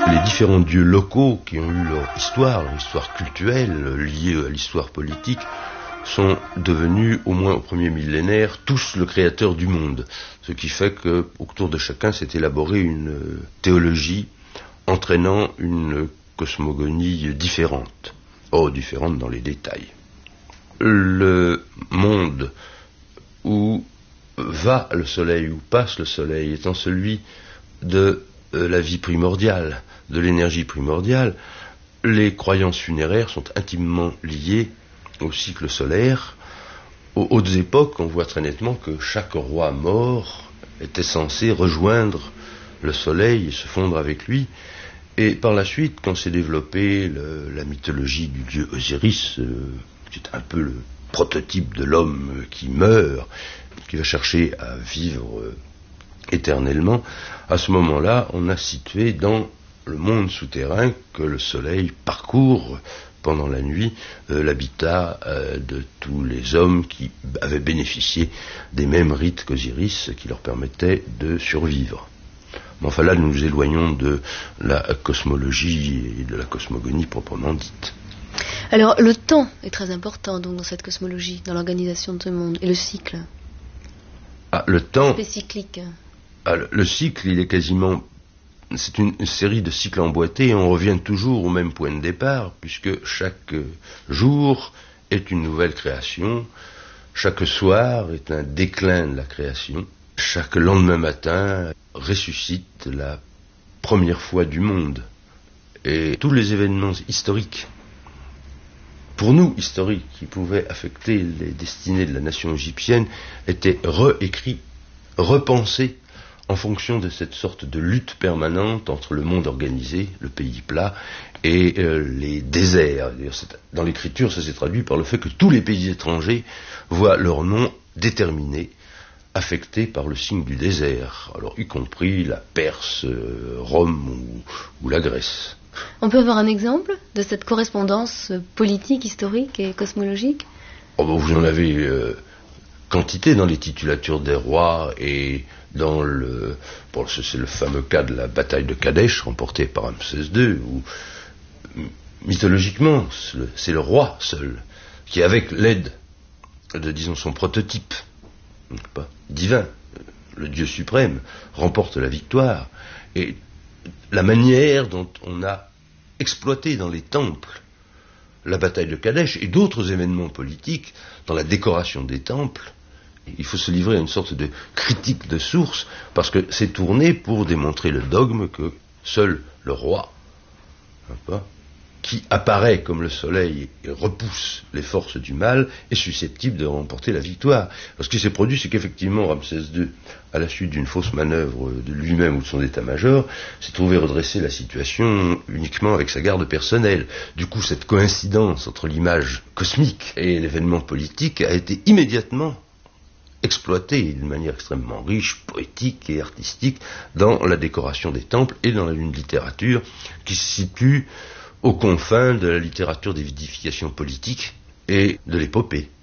Les différents dieux locaux qui ont eu leur histoire cultuelle liée à l'histoire politique, sont devenus, au moins au premier millénaire, tous le créateur du monde. Ce qui fait que, autour de chacun, s'est élaborée une théologie entraînant une cosmogonie différente. Différente dans les détails. Le monde où va le soleil, où passe le soleil, étant celui de la vie primordiale, de l'énergie primordiale, les croyances funéraires sont intimement liées au cycle solaire. Aux hautes époques, on voit très nettement que chaque roi mort était censé rejoindre le soleil et se fondre avec lui. Et par la suite, quand s'est développée la mythologie du dieu Osiris, qui est un peu le prototype de l'homme qui meurt, qui va chercher à vivre éternellement, à ce moment-là, on a situé dans le monde souterrain que le soleil parcourt pendant la nuit l'habitat de tous les hommes qui avaient bénéficié des mêmes rites qu'Osiris qui leur permettaient de survivre. Mais enfin là, nous nous éloignons de la cosmologie et de la cosmogonie proprement dite. Alors, le temps est très important donc, dans cette cosmologie, dans l'organisation de ce monde, et le cycle. Le temps... C'est cyclique. Le cycle, il est quasiment... C'est une série de cycles emboîtés et on revient toujours au même point de départ, puisque chaque jour est une nouvelle création, chaque soir est un déclin de la création, chaque lendemain matin ressuscite la première fois du monde. Et tous les événements historiques, pour nous historiques, qui pouvaient affecter les destinées de la nation égyptienne, étaient réécrits, repensés en fonction de cette sorte de lutte permanente entre le monde organisé, le pays plat, et les déserts. Dans l'écriture, ça s'est traduit par le fait que tous les pays étrangers voient leur nom déterminé, affecté par le signe du désert, alors y compris la Perse, Rome ou la Grèce. On peut avoir un exemple de cette correspondance politique, historique et cosmologique ? Vous en avez quantité dans les titulatures des rois et dans c'est le fameux cas de la bataille de Kadesh remportée par Ramsès II, où mythologiquement c'est le roi seul qui, avec l'aide de, disons, son prototype divin, le Dieu suprême, remporte la victoire. Et la manière dont on a exploité dans les temples la bataille de Kadesh et d'autres événements politiques dans la décoration des temples, il faut se livrer à une sorte de critique de source, parce que c'est tourné pour démontrer le dogme que seul le roi, qui apparaît comme le soleil et repousse les forces du mal, est susceptible de remporter la victoire. Parce que ce qui s'est produit, c'est qu'effectivement Ramsès II, à la suite d'une fausse manœuvre de lui-même ou de son état-major, s'est trouvé redresser la situation uniquement avec sa garde personnelle. Du coup, cette coïncidence entre l'image cosmique et l'événement politique a été immédiatement exploité d'une manière extrêmement riche, poétique et artistique dans la décoration des temples et dans une littérature qui se situe aux confins de la littérature d'édification politique et de l'épopée.